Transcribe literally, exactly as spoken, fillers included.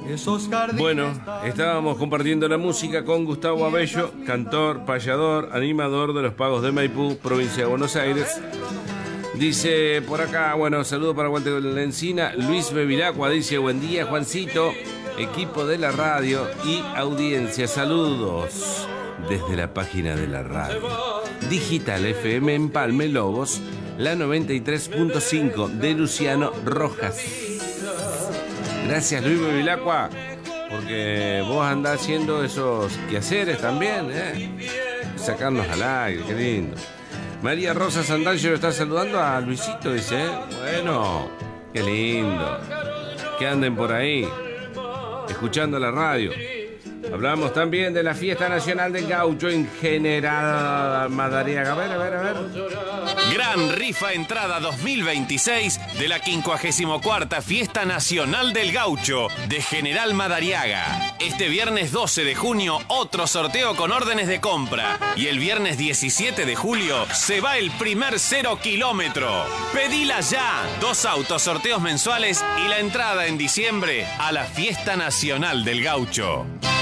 Bueno, estábamos compartiendo la música con Gustavo Abello, cantor, payador, animador de los Pagos de Maipú, provincia de Buenos Aires. Dice por acá, bueno, saludo para Walter de la Encina. Luis Bevilacqua dice, buen día, Juancito, equipo de la radio y audiencia. Saludos desde la página de la radio Digital F M en Palme Lobos, la noventa y tres punto cinco de Luciano Rojas. Gracias, Luis Bevilacqua, porque vos andás haciendo esos quehaceres también, ¿eh? Sacarnos al aire, qué lindo. María Rosa Santangelo está saludando a Luisito, dice, ¿eh? Bueno, qué lindo. Que anden por ahí, escuchando la radio. Hablamos también de la Fiesta Nacional del Gaucho en General Madariaga. A ver, a ver, a ver. Gran rifa entrada dos mil veintiséis de la quincuagésima cuarta Fiesta Nacional del Gaucho de General Madariaga. Este viernes doce de junio, otro sorteo con órdenes de compra. Y el viernes diecisiete de julio se va el primer cero kilómetro. Pedila ya. Dos autos, sorteos mensuales y la entrada en diciembre a la Fiesta Nacional del Gaucho.